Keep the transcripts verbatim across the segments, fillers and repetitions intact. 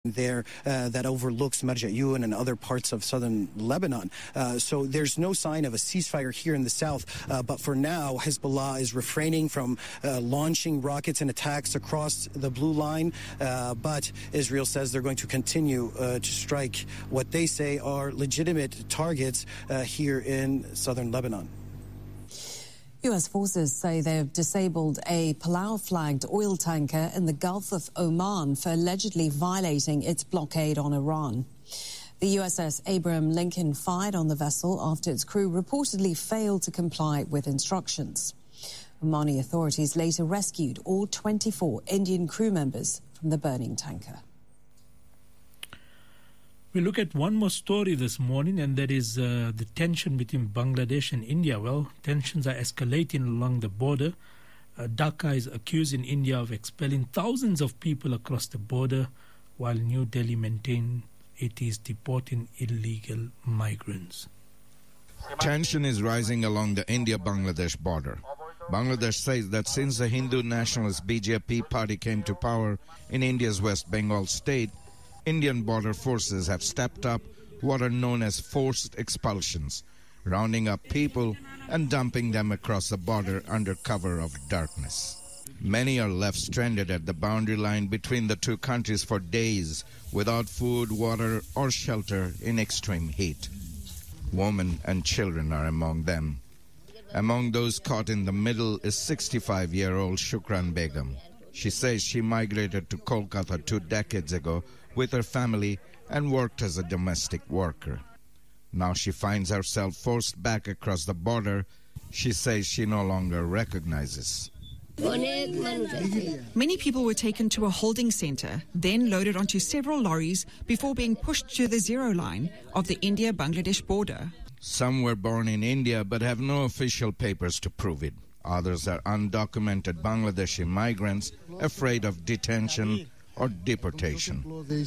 there uh, that overlooks Marja Ayoun and other parts of southern Lebanon. Uh, so there's no sign of a ceasefire here in the south. Uh, but for now, Hezbollah is refraining from uh, launching rockets and attacks across the blue line. Uh, but Israel says they're going to continue uh, to strike what they say are legitimate targets uh, here in southern Lebanon. U S forces say they have disabled a Palau-flagged oil tanker in the Gulf of Oman for allegedly violating its blockade on Iran. The U S S Abraham Lincoln fired on the vessel after its crew reportedly failed to comply with instructions. Omani authorities later rescued all twenty-four Indian crew members from the burning tanker. We look at one more story this morning, and that is uh, the tension between Bangladesh and India. Well, tensions are escalating along the border. Uh, Dhaka is accusing India of expelling thousands of people across the border, while New Delhi maintains it is deporting illegal migrants. Tension is rising along the India-Bangladesh border. Bangladesh says that since the Hindu nationalist B J P party came to power in India's West Bengal state, Indian border forces have stepped up what are known as forced expulsions, rounding up people and dumping them across the border under cover of darkness. Many are left stranded at the boundary line between the two countries for days without food, water, or shelter in extreme heat. Women and children are among them. Among those caught in the middle is sixty-five-year-old Shukran Begum. She says she migrated to Kolkata two decades ago with her family and worked as a domestic worker. Now she finds herself forced back across the border she says she no longer recognizes. Many people were taken to a holding center, then loaded onto several lorries before being pushed to the zero line of the India-Bangladesh border. Some were born in India but have no official papers to prove it. Others are undocumented Bangladeshi migrants afraid of detention or deportation.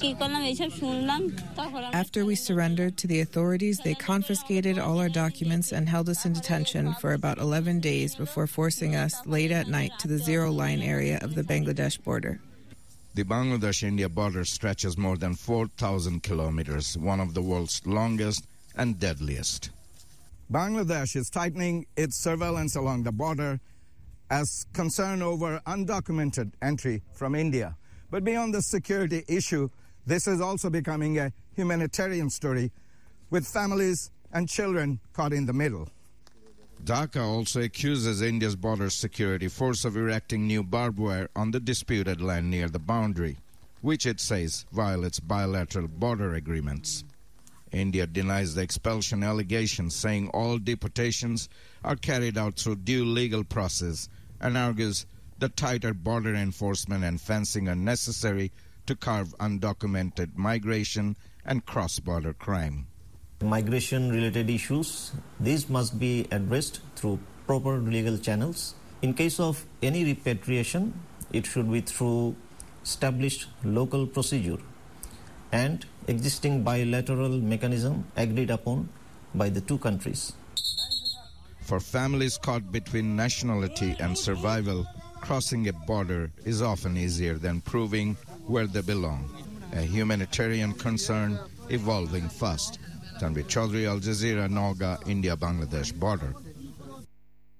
After we surrendered to the authorities, they confiscated all our documents and held us in detention for about eleven days before forcing us late at night to the zero line area of the Bangladesh border. The Bangladesh-India border stretches more than four thousand kilometers, one of the world's longest and deadliest. Bangladesh is tightening its surveillance along the border as concern over undocumented entry from India. But beyond the security issue, this is also becoming a humanitarian story with families and children caught in the middle. Dhaka also accuses India's border security force of erecting new barbed wire on the disputed land near the boundary, which it says violates bilateral border agreements. India denies the expulsion allegations, saying all deportations are carried out through due legal process, and argues that tighter border enforcement and fencing are necessary to curb undocumented migration and cross-border crime. Migration-related issues, these must be addressed through proper legal channels. In case of any repatriation, it should be through established local procedure and existing bilateral mechanism agreed upon by the two countries. For families caught between nationality and survival, crossing a border is often easier than proving where they belong. A humanitarian concern evolving fast. Tanvi Chaudhary, Al Jazeera, Nauga, India-Bangladesh border.